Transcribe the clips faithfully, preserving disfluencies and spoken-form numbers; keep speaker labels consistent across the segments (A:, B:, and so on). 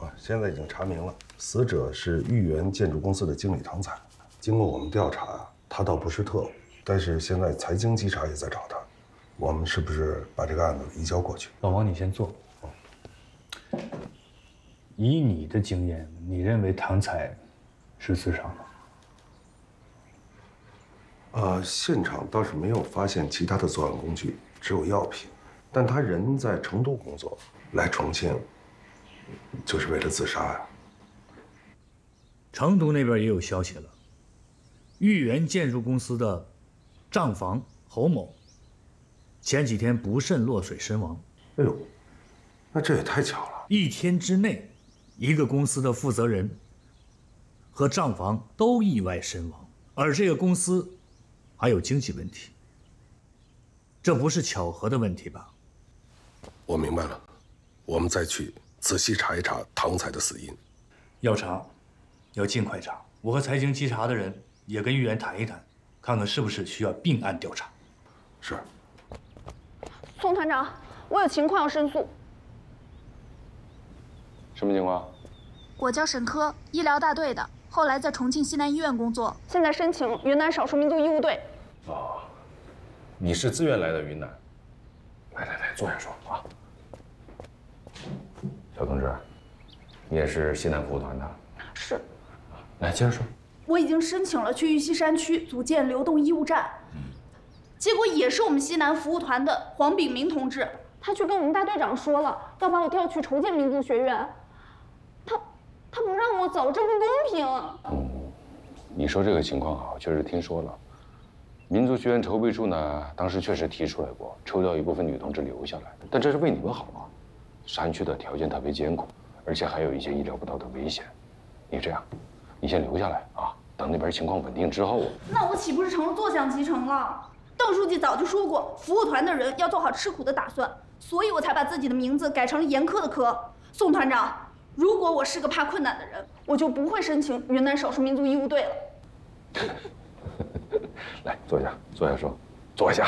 A: 啊，现在已经查明了，死者是豫园建筑公司的经理唐彩。经过我们调查啊，他倒不是特务，但是现在财经稽查也在找他。我们是不是把这个案子移交过去？
B: 老王，你先坐。嗯。以你的经验，你认为唐彩是自杀吗？
A: 呃，现场倒是没有发现其他的作案工具，只有药品。但他人在成都工作，来重庆就是为了自杀呀。
B: 成都那边也有消息了，豫园建筑公司的账房侯某前几天不慎落水身亡。
A: 哎呦，那这也太巧了！
B: 一天之内，一个公司的负责人和账房都意外身亡，而这个公司还有经济问题，这不是巧合的问题吧？
A: 我明白了，我们再去仔细查一查唐彩的死因。
B: 要查，要尽快查。我和财经稽查的人也跟豫园谈一谈，看看是不是需要并案调查。
A: 是。
C: 宋团长，我有情况要申诉。
D: 什么情况？
C: 我叫沈科，医疗大队的，后来在重庆西南医院工作，现在申请云南少数民族医务队。
D: 哦，你是自愿来的云南？来来来，坐下说啊。小同志，你也是西南服务团的？
C: 是。
D: 来，接着说。
C: 我已经申请了去玉溪山区组建流动医务站，嗯，结果也是我们西南服务团的黄炳明同志，他去跟我们大队长说了，要把我调去筹建民族学院，他他不让我走，这不公平。
D: 嗯，你说这个情况啊，我确实听说了。民族学院筹备处呢，当时确实提出来过，抽调一部分女同志留下来，但这是为你们好啊。山区的条件特别艰苦，而且还有一些医疗不到的危险。你这样，你先留下来啊，等那边情况稳定之后。
C: 那我岂不是成了坐享其成了？邓书记早就说过，服务团的人要做好吃苦的打算，所以我才把自己的名字改成了严苛的苛。宋团长，如果我是个怕困难的人，我就不会申请云南少数民族医务队了。
D: 来，坐下，坐下说，坐下。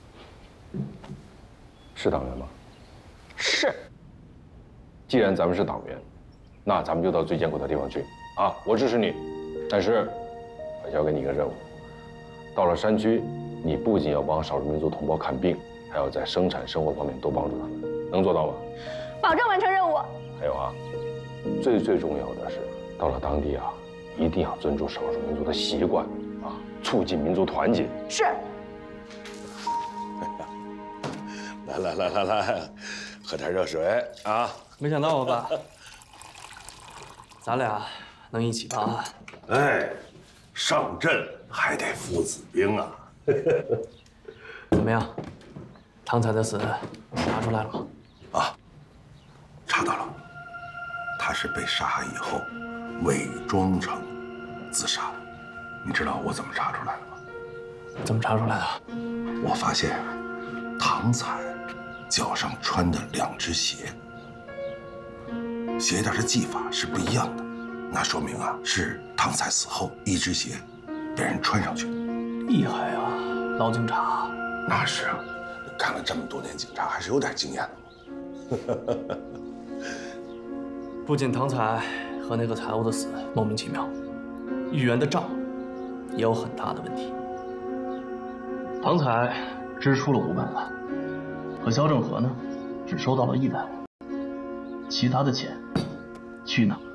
D: 是党员吗？
C: 是。
D: 既然咱们是党员，那咱们就到最艰苦的地方去啊！我支持你，但是我交给你一个任务：到了山区，你不仅要帮少数民族同胞看病，还要在生产生活方面多帮助他们，能做到吗？
C: 保证完成任务。
D: 还有啊，最最重要的是，到了当地啊，一定要尊重少数民族的习惯啊，促进民族团结。
C: 是。
E: 来来来来来，喝点热水啊！
F: 没想到吧，咱俩能一起办案。
E: 哎，上阵还得父子兵啊！
F: 怎么样，唐彩的死查出来了吗？
A: 啊，查到了，他是被杀害以后伪装成自杀的。你知道我怎么查出来的吗？
F: 怎么查出来的？
A: 我发现唐彩脚上穿的两只鞋，鞋带的系法是不一样的，那说明啊是唐彩死后一只鞋被人穿上去的。
F: 厉害啊，老警察！
A: 那是啊，干了这么多年警察，还是有点经验的嘛。
F: 不仅唐彩和那个财务的死莫名其妙，豫园的账也有很大的问题。唐彩支出了五百万，可肖正和呢，只收到了一百万，其他的钱去哪儿？